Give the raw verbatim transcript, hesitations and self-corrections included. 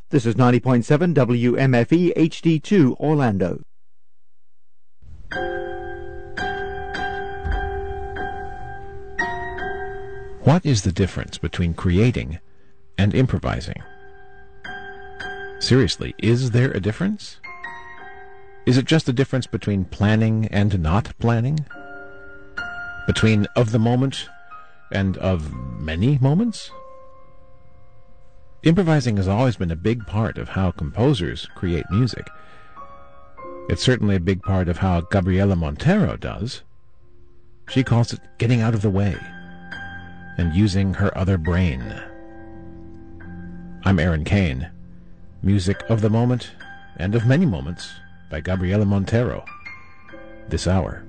This is ninety point seven W M F E H D two Orlando. What is the difference between creating and improvising? Seriously, is there a difference? Is it just a difference between planning and not planning? Between of the moment and of many moments? Improvising has always been a big part of how composers create music. It's certainly a big part of how Gabriela Montero does. She calls it getting out of the way and using her other brain. I'm Aaron Kane. Music of the moment and of many moments by Gabriela Montero. This hour.